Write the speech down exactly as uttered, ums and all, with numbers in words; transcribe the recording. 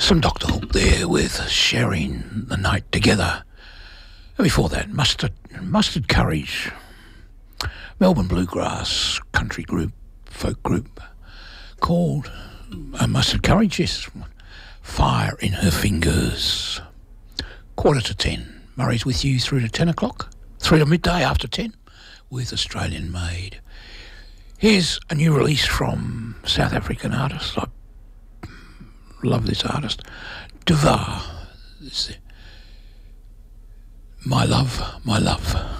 Some Doctor Hook there with Sharing the Night Together. And before that, Mustard, Mustard Courage, Melbourne Bluegrass country group, folk group, called uh, Mustard Courage, yes. Fire in Her Fingers. Quarter to ten. Murray's with you through to ten o'clock, through to midday after ten, with Australian Made. Here's a new release from South African artist. I love this artist. Duvar. My Love, My Love.